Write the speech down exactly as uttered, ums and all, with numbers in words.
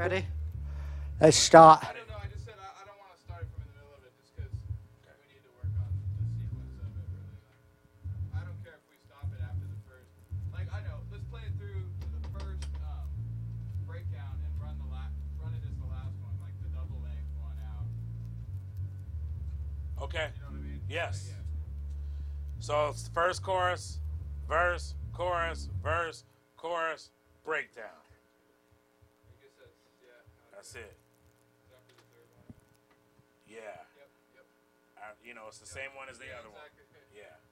Ready? Let's start. I don't know. I just said I, I don't want to start from in the middle of it just because we need to work on the sequence of it. Really, like, I don't care if we stop it after the first. Like I know, let's play it through the first um, breakdown and run the la- run it as the last one, like the double length one out. Okay. You know what I mean? Yes. Like, yeah. So it's the first chorus, verse, chorus, verse, chorus, breakdown. I guess that's yeah. how That's do it. After the third one. Yeah. Yep. Yep. I, you know, it's the same one as the Yeah, other exactly. one. Yeah.